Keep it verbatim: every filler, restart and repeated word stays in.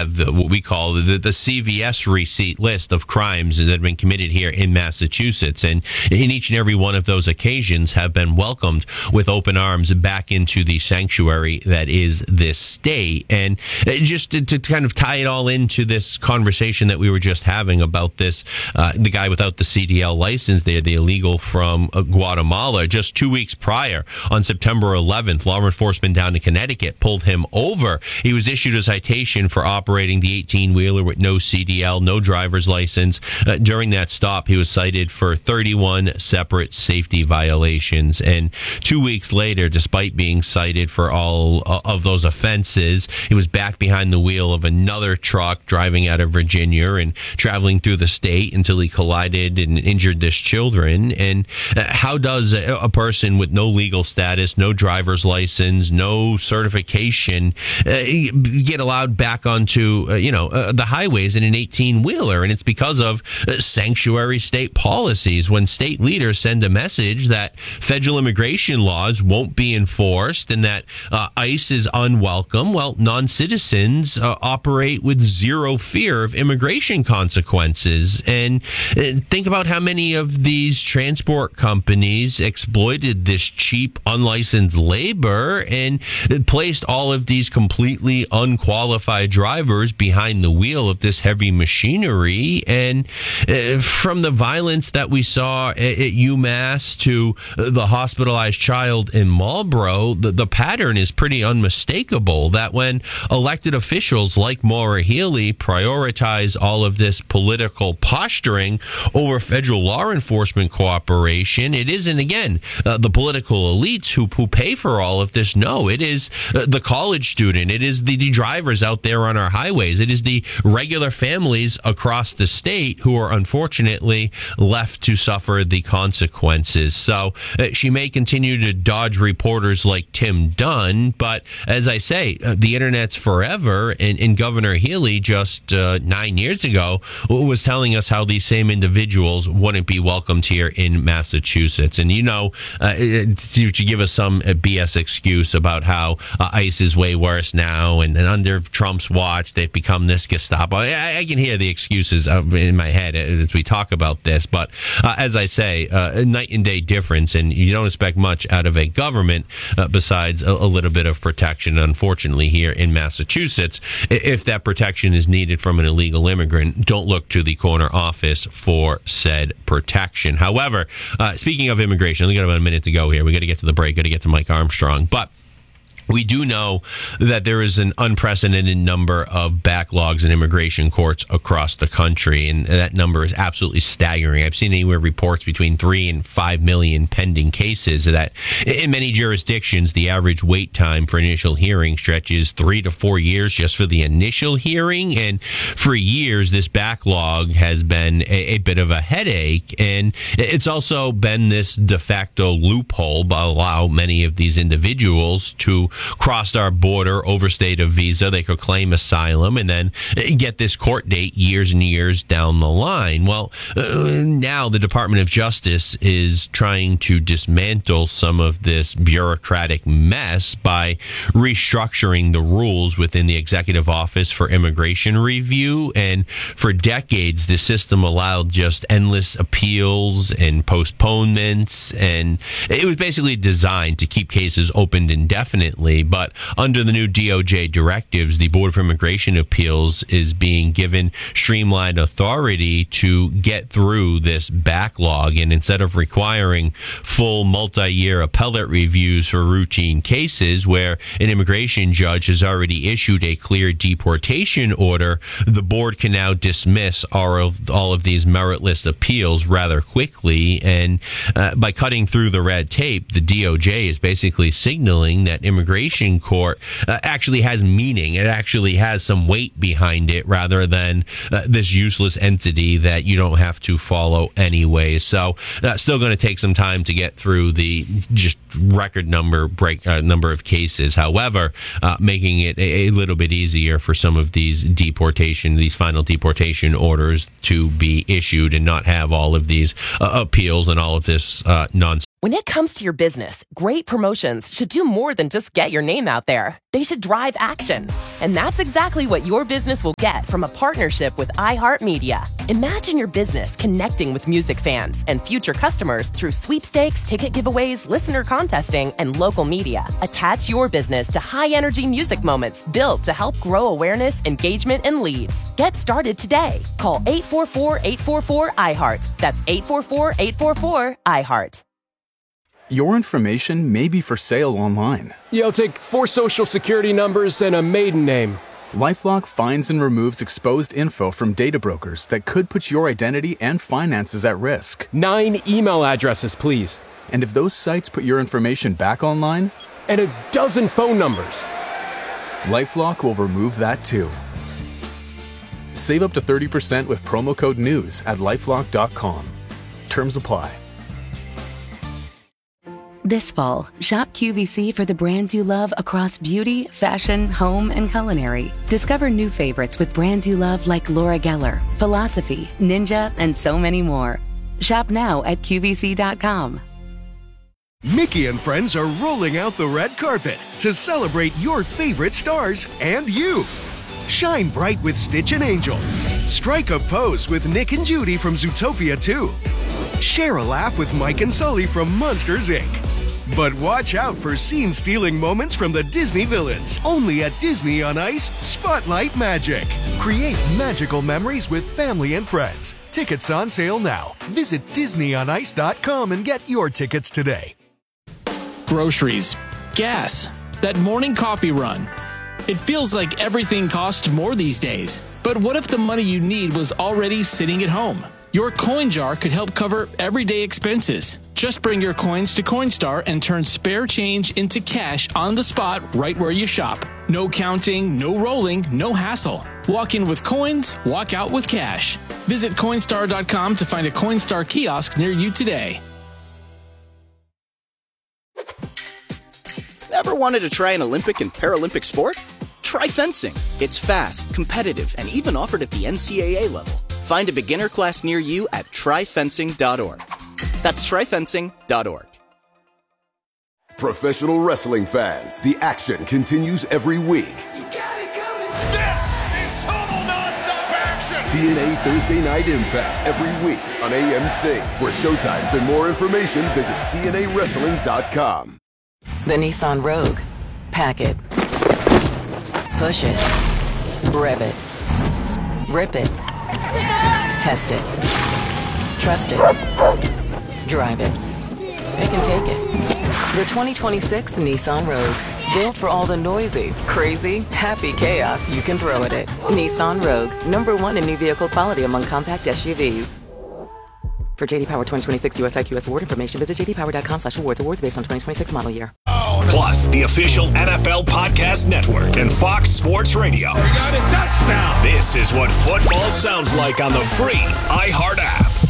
have the, what we call the, the C V S receipt list of crimes that have been committed here in Massachusetts. And in each and every one of those occasions have been welcomed with open arms back into the sanctuary that is this state. And just to, to kind of tie it all into this conversation that we were just having about this, uh, the guy without the C D L license there, the illegal from uh, Guatemala, just two weeks prior on September eleventh, law enforcement down in Connecticut pulled him over. He was issued a citation for operating the eighteen-wheeler with no C D L, no driver's license. Uh, during that stop, he was cited for thirty-one separate safety violations. And two weeks later, despite being cited for all of those offenses, he was back behind the wheel of another truck driving out of Virginia and traveling through the state until he collided and injured this children. And uh, how does a, a person with no legal status, no driver's license, no certification uh, get allowed back onto, uh, you know, uh, the highways in an eighteen-wheeler? And it's because of uh, sanctuary state policies. When state leaders send a message that federal immigration laws won't be enforced and that uh, ICE is unwelcome, well, non-citizens uh, operate with zero fear of immigration consequences. And uh, think about how many of these transport companies exploited this cheap, unlicensed labor and placed all of these completely unqualified drivers behind the wheel of this heavy machinery. And uh, from the violence that we saw at, at UMass to uh, the hospitalized child in Marlboro, the, the pattern is pretty unmistakable, that when elected officials like Maura Healey prioritize all of this political posturing over federal law enforcement cooperation, it isn't, again, uh, the political elites who, who pay for all of this. No, it is uh, the college student. It is the, the drivers out there on our highways. It is the regular families across the state who are unfortunately left to suffer the consequences. So uh, she may continue to dodge reporters like Tim Dunn, but as I say, uh, the internet's forever, and, and Governor Healey just uh, nine years ago was telling us how these same individuals wouldn't be welcomed here in Massachusetts. And, you know, uh, to, to give us some uh, B S excuse about how uh, ICE is way worse now, and, and under Trump's watch, they've become this Gestapo. I, I can hear the excuses in my head as we talk about this. But uh, as I say, uh, a night and day difference, and you don't expect much out of a government uh, besides a, a little bit of protection, unfortunately, here in Massachusetts. If that protection is needed from an illegal immigrant, don't look to the corner office for said protection. However, uh, speaking of immigration, we got about a minute to go here. We got to get to the break. Got to get to Mike Armstrong. But we do know that there is an unprecedented number of backlogs in immigration courts across the country, and that number is absolutely staggering. I've seen anywhere reports between three and five million pending cases. That in many jurisdictions, the average wait time for initial hearing stretches three to four years just for the initial hearing. And for years, this backlog has been a, a bit of a headache, and it's also been this de facto loophole by allow many of these individuals to crossed our border, overstayed a visa, they could claim asylum, and then get this court date years and years down the line. Well, uh, now the Department of Justice is trying to dismantle some of this bureaucratic mess by restructuring the rules within the Executive Office for Immigration Review. And for decades, the system allowed just endless appeals and postponements, and it was basically designed to keep cases opened indefinitely. But under the new D O J directives, the Board of Immigration Appeals is being given streamlined authority to get through this backlog. And instead of requiring full multi-year appellate reviews for routine cases where an immigration judge has already issued a clear deportation order, the board can now dismiss all of, all of these meritless appeals rather quickly. And uh, by cutting through the red tape, the D O J is basically signaling that immigration court uh, actually has meaning. It actually has some weight behind it rather than uh, this useless entity that you don't have to follow anyway. So uh, still going to take some time to get through the just record number break uh, number of cases. However, uh, making it a, a little bit easier for some of these deportation, these final deportation orders to be issued and not have all of these uh, appeals and all of this uh, nonsense. When it comes to your business, great promotions should do more than just get your name out there. They should drive action. And that's exactly what your business will get from a partnership with iHeartMedia. Imagine your business connecting with music fans and future customers through sweepstakes, ticket giveaways, listener contesting, and local media. Attach your business to high-energy music moments built to help grow awareness, engagement, and leads. Get started today. Call eight four four, eight four four, I heart. That's eight four four, eight four four, I heart. Your information may be for sale online. You'll take four social security numbers and a maiden name. LifeLock finds and removes exposed info from data brokers that could put your identity and finances at risk. Nine email addresses, please. And if those sites put your information back online? And a dozen phone numbers. LifeLock will remove that too. Save up to thirty percent with promo code NEWS at lifelock dot com. Terms apply. This fall, shop Q V C for the brands you love across beauty, fashion, home, and culinary. Discover new favorites with brands you love like Laura Geller, Philosophy, Ninja, and so many more. Shop now at Q V C dot com. Mickey and friends are rolling out the red carpet to celebrate your favorite stars and you. Shine bright with Stitch and Angel. Strike a pose with Nick and Judy from Zootopia two. Share a laugh with Mike and Sully from Monsters, Incorporated. But watch out for scene-stealing moments from the Disney villains. Only at Disney on Ice Spotlight Magic. Create magical memories with family and friends. Tickets on sale now. Visit disney on ice dot com and get your tickets today. Groceries, gas, that morning coffee run. It feels like everything costs more these days. But what if the money you need was already sitting at home? Your coin jar could help cover everyday expenses. Just bring your coins to Coinstar and turn spare change into cash on the spot right where you shop. No counting, no rolling, no hassle. Walk in with coins, walk out with cash. Visit Coinstar dot com to find a Coinstar kiosk near you today. Ever wanted to try an Olympic and Paralympic sport? Try fencing. It's fast, competitive, and even offered at the N C double A level. Find a beginner class near you at try fencing dot org. That's try fencing dot org. Professional wrestling fans, the action continues every week. You got it coming. This is total nonstop action. T N A Thursday Night Impact every week on A M C. For showtimes and more information, visit T N A wrestling dot com. The Nissan Rogue. Pack it. Push it. Rev it. Rip it. Test it. Trust it. Drive it. It can take it. The twenty twenty-six Nissan Rogue. Built for all the noisy, crazy, happy chaos you can throw at it. Nissan Rogue. Number one in new vehicle quality among compact S U Vs. For J D Power twenty twenty-six U S I Q S award information, visit j d power dot com slash awards. Awards based on twenty twenty-six model year. Plus, the official N F L Podcast Network and Fox Sports Radio. We got a touchdown. This is what football sounds like on the free iHeart app.